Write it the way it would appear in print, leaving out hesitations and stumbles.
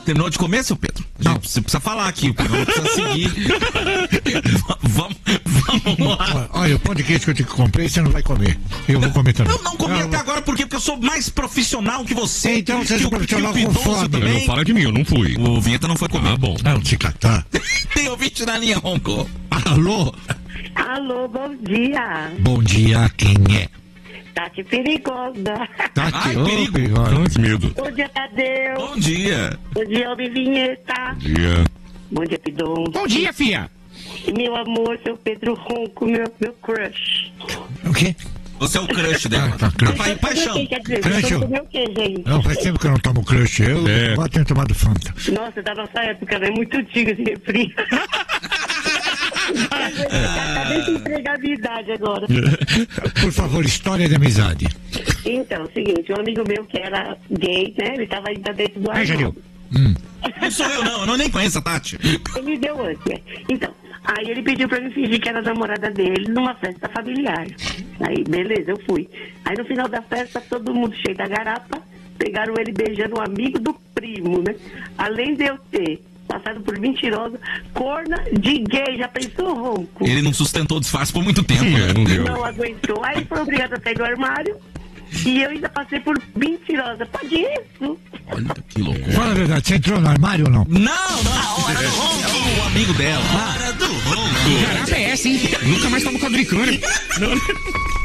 terminou de comer, seu Pedro? Não. Você precisa falar aqui, o programa precisa seguir. Vamos lá. Olha, o pão de queijo que eu te comprei, você não vai comer. Eu vou comer também. Eu não comi até agora por quê? Porque eu sou mais profissional que você. Então você é que o profissional com Pidoso fome. também. Não fala de mim, eu não fui. O Vinheta não foi comer. Ah, bom. Não, se catar. Tem ouvinte na linha, Ronco. Alô? Alô, bom dia. Bom dia, quem é? Tati Perigosa. Tati, Ai, ô, perigo. perigosa. Ai, que medo. Bom dia, Tadeu. Bom dia. Bom dia, Homem Vinheta. Dia. Bom dia, Pidon. Bom dia, fia. Meu amor, seu Pedro Ronco, meu crush. O quê? Você é o crush dela. Tá, crush. Paixão. Quer dizer, Crush. você comeu o que, gente? Não, faz tempo que eu não tomo crush. Eu É. tenho tomado Fanta. Nossa, da nossa época, né? Muito antigo esse refri. Acabei de entregar a minha idade agora. Por favor, história de amizade. Então, o seguinte, um amigo meu que era gay, né? Ele tava ainda dentro do Ai, Janil. armário. Não sou eu não nem conheço a Tati. Ele deu antes, né? Então, aí ele pediu pra eu fingir que era namorada dele numa festa familiar. Aí, beleza, eu fui. Aí no final da festa, todo mundo cheio da garapa, pegaram ele beijando um amigo do primo, né? Além de eu ter passado por mentirosa, corna de gay, já pensou, Ronco? Ele não sustentou o disfarce por muito tempo, né? Não deu. Não aguentou. Aí ele foi obrigado a sair do armário. E eu ainda passei por mentirosa. Pode isso? Olha que loucura. Fala a verdade, você entrou no armário ou não? Não. Hora do Ronco. É o amigo dela. Hora do Ronco. Caraca, é sim. Nunca mais tomo quadricânia.